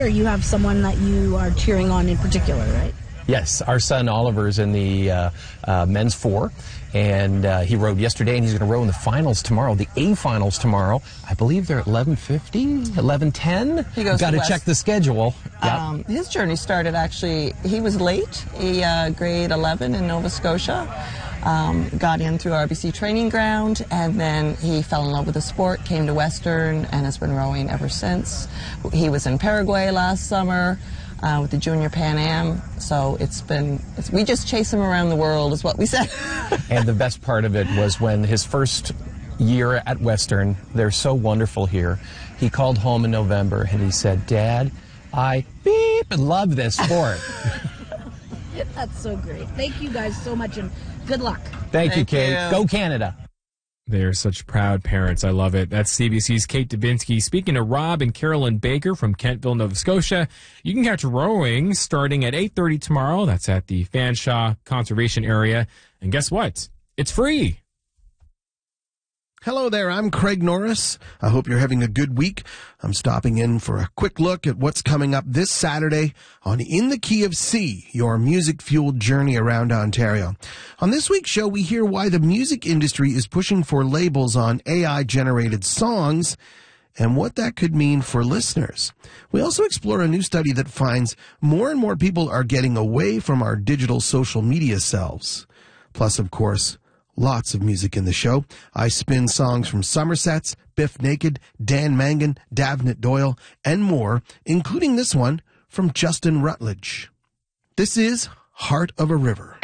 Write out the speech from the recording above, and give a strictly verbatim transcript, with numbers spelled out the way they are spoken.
You have someone that you are cheering on in particular, right? Yes, our son Oliver is in the uh, uh, men's four, and uh, he rowed yesterday, and he's going to row in the finals tomorrow, the A finals tomorrow. I believe they're at eleven fifty, eleven ten. He goes Got to West. check the schedule. Yep. Um, his journey started actually, he was late. He uh, grade eleven in Nova Scotia. Um, got in through R B C Training Ground, and then he fell in love with the sport, came to Western, and has been rowing ever since. He was in Paraguay last summer uh, with the Junior Pan Am, so it's been, it's, we just chase him around the world is what we said. And the best part of it was when his first year at Western, they're so wonderful here, he called home in November and he said, "Dad, I beep love this sport." That's so great. Thank you guys so much, and good luck. Thank, Thank you, Kate. you. Go Canada. They're such proud parents. I love it. That's C B C's Kate Dubinsky speaking to Rob and Carolyn Baker from Kentville, Nova Scotia. You can catch rowing starting at eight thirty tomorrow. That's at the Fanshawe Conservation Area. And guess what? It's free. Hello there, I'm Craig Norris. I hope you're having a good week. I'm stopping in for a quick look at what's coming up this Saturday on In the Key of C, your music-fueled journey around Ontario. On this week's show, we hear why the music industry is pushing for labels on A I-generated songs and what that could mean for listeners. We also explore a new study that finds more and more people are getting away from our digital social media selves. Plus, of course, lots of music in the show. I spin songs from Somersets, Biff Naked, Dan Mangan, Davnit Doyle, and more, including this one from Justin Rutledge. This is Heart of a River.